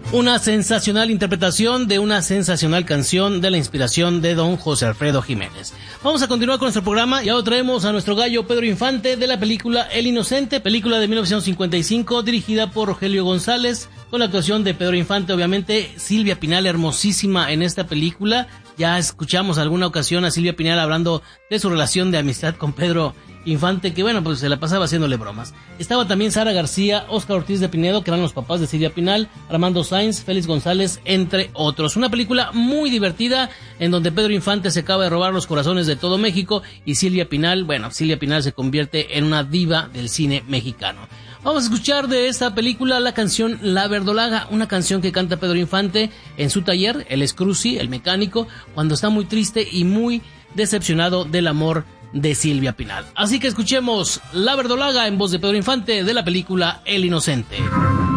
Una sensacional interpretación de una sensacional canción de la inspiración de don José Alfredo Jiménez. Vamos a continuar con nuestro programa y ahora traemos a nuestro gallo Pedro Infante de la película El Inocente, película de 1955 dirigida por Rogelio González, con la actuación de Pedro Infante, obviamente Silvia Pinal, hermosísima en esta película. Ya escuchamos alguna ocasión a Silvia Pinal hablando de su relación de amistad con Pedro Infante, que bueno, pues se la pasaba haciéndole bromas. Estaba también Sara García, Óscar Ortiz de Pinedo, que eran los papás de Silvia Pinal, Armando Sainz, Félix González, entre otros. Una película muy divertida en donde Pedro Infante se acaba de robar los corazones de todo México y Silvia Pinal se convierte en una diva del cine mexicano. Vamos a escuchar de esta película la canción La Verdolaga, una canción que canta Pedro Infante en su taller, él es Cruci, el mecánico, cuando está muy triste y muy decepcionado del amor de Silvia Pinal. Así que escuchemos La Verdolaga en voz de Pedro Infante de la película El Inocente.